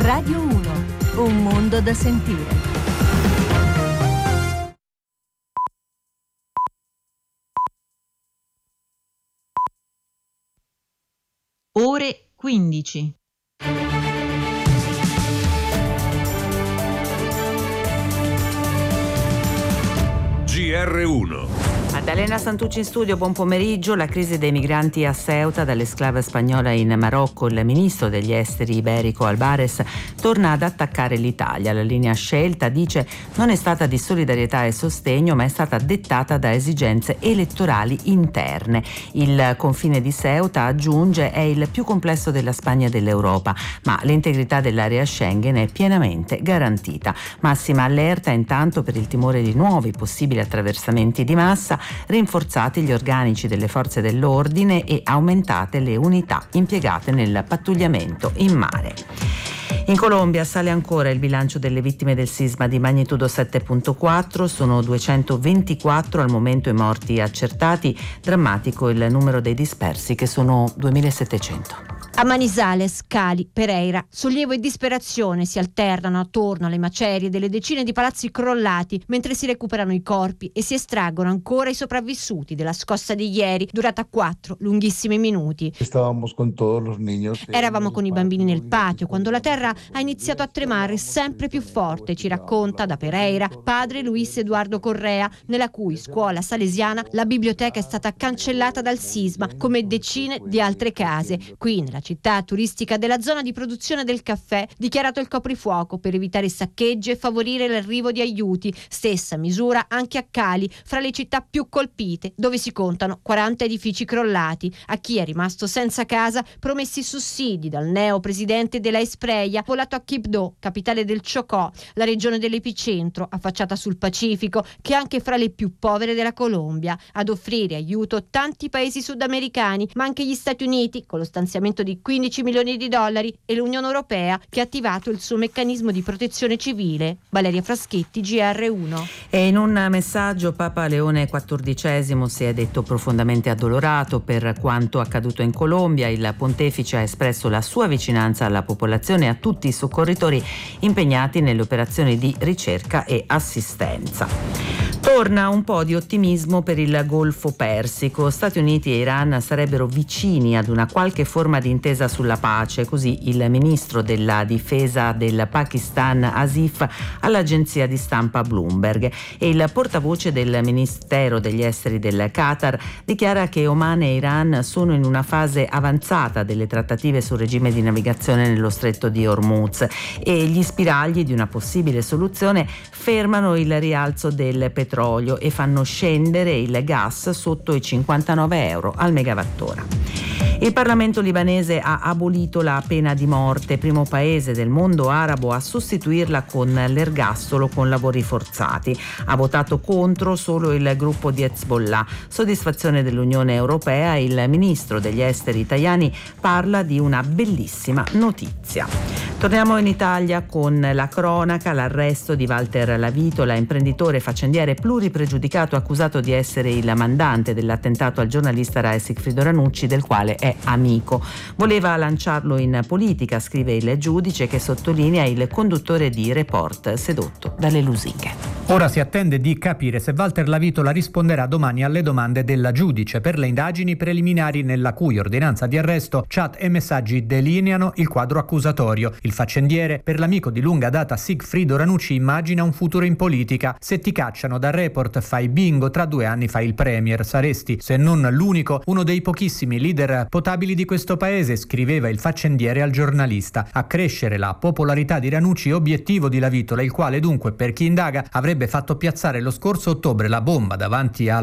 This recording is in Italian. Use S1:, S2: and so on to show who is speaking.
S1: Radio 1, un mondo da sentire.
S2: Ore 15.
S3: GR1.
S4: Maddalena Santucci in studio, buon pomeriggio. La crisi dei migranti a Ceuta dall'esclava spagnola in Marocco. Il ministro degli esteri iberico Albares torna ad attaccare l'Italia. La linea scelta, dice, non è stata di solidarietà e sostegno, ma è stata dettata da esigenze elettorali interne. Il confine di Ceuta, aggiunge, è il più complesso della Spagna e dell'Europa, ma l'integrità dell'area Schengen è pienamente garantita. Massima allerta intanto per il timore di nuovi possibili attraversamenti di massa, rinforzati gli organici delle forze dell'ordine e aumentate le unità impiegate nel pattugliamento in mare. In Colombia sale ancora il bilancio delle vittime del sisma di magnitudo 7.4, sono 224 al momento i morti accertati, drammatico il numero dei dispersi che sono 2700.
S5: A Manizales, Cali, Pereira, sollievo e disperazione si alternano attorno alle macerie delle decine di palazzi crollati mentre si recuperano i corpi e si estraggono ancora i sopravvissuti della scossa di ieri, durata 4 lunghissimi minuti. Eravamo con i bambini nel patio quando la terra ha iniziato a tremare sempre più forte, ci racconta da Pereira padre Luis Eduardo Correa, nella cui scuola salesiana la biblioteca è stata cancellata dal sisma, come decine di altre case. Qui nella città turistica della zona di produzione del caffè, dichiarato il coprifuoco per evitare saccheggi e favorire l'arrivo di aiuti. Stessa misura anche a Cali, fra le città più colpite, dove si contano 40 edifici crollati. A chi è rimasto senza casa promessi sussidi dal neo presidente della Espreia, volato a Quibdó, capitale del Chocó, la regione dell'epicentro, affacciata sul Pacifico, che è anche fra le più povere della Colombia. Ad offrire aiuto tanti paesi sudamericani, ma anche gli Stati Uniti, con lo stanziamento di 15 milioni di dollari, e l'Unione Europea, che ha attivato il suo meccanismo di protezione civile. Valeria Fraschetti, GR1.
S4: E in un messaggio Papa Leone XIV si è detto profondamente addolorato per quanto accaduto in Colombia. Il pontefice ha espresso la sua vicinanza alla popolazione e a tutti i soccorritori impegnati nelle operazioni di ricerca e assistenza. Torna un po' di ottimismo per il Golfo Persico. Stati Uniti e Iran sarebbero vicini ad una qualche forma di intesa sulla pace, così il ministro della difesa del Pakistan Asif all'agenzia di stampa Bloomberg, e il portavoce del Ministero degli Esteri del Qatar dichiara che Oman e Iran sono in una fase avanzata delle trattative sul regime di navigazione nello stretto di Hormuz e gli spiragli di una possibile soluzione fermano il rialzo del petrolio e fanno scendere il gas sotto i 59 euro al megawattora. Il Parlamento libanese ha abolito la pena di morte, primo paese del mondo arabo a sostituirla con l'ergastolo con lavori forzati. Ha votato contro solo il gruppo di Hezbollah. Soddisfazione dell'Unione Europea, il ministro degli esteri Tajani parla di una bellissima notizia. Torniamo in Italia con la cronaca, l'arresto di Walter Lavitola, imprenditore faccendiere pluripregiudicato accusato di essere il mandante dell'attentato al giornalista Rai Sigfrido Ranucci, del quale è amico. Voleva lanciarlo in politica, scrive il giudice, che sottolinea il conduttore di Report sedotto dalle lusinghe.
S6: Ora si attende di capire se Walter Lavitola risponderà domani alle domande del giudice per le indagini preliminari, nella cui ordinanza di arresto chat e messaggi delineano il quadro accusatorio. Il faccendiere, per l'amico di lunga data Sigfrido Ranucci, immagina un futuro in politica. Se ti cacciano da Report fai bingo, tra 2 anni fai il premier, saresti, se non l'unico, uno dei pochissimi leader potabili di questo paese, scriveva il faccendiere al giornalista. A crescere la popolarità di Ranucci, obiettivo di Lavitola, il quale dunque, per chi indaga, avrebbe fatto piazzare lo scorso ottobre la bomba davanti al